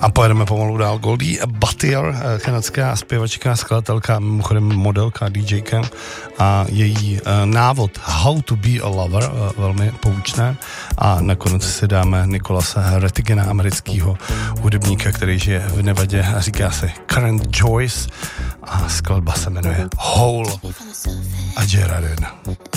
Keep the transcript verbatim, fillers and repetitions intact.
A pojedeme pomalu dál. Goldie Buttier, kanadská zpěvačka, skladatelka, mimochodem modelka, DJka, a její návod How to be a lover, velmi poučné. A nakonec si dáme Nicolase Rettigena, amerického hudebníka, který žije v Nevadě a říká se Current Joyce a skladba se jmenuje Hole. A Gerardin.